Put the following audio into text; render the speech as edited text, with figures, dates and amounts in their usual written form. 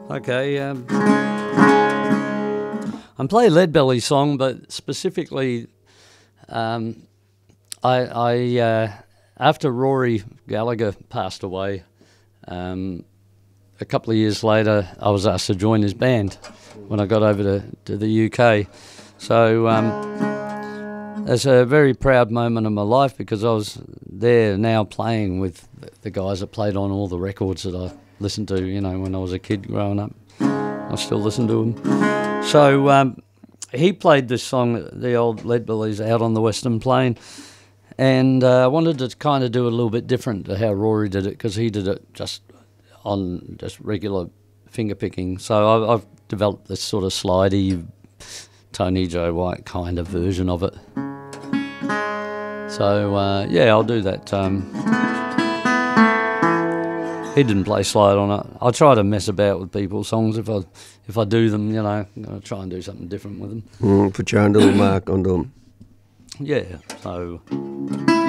Okay, I'm playing Leadbelly song, but specifically, I after Rory Gallagher passed away, a couple of years later, I was asked to join his band when I got over to the UK. So it's a very proud moment in my life because I was there now playing with the guys that played on all the records that I listened to, you know, when I was a kid growing up. I still listen to them. So he played this song, the old Leadbellies, Out on the Western Plain, and I wanted to kind of do it a little bit different to how Rory did it, because he did it just on just regular finger picking. So I've developed this sort of slidey Tony Joe White kind of version of it. So yeah, I'll do that. He didn't play slide on it. I try to mess about with people's songs if I do them, you know. I'm gonna try and do something different with them. Put your own little mark on them. Yeah. So.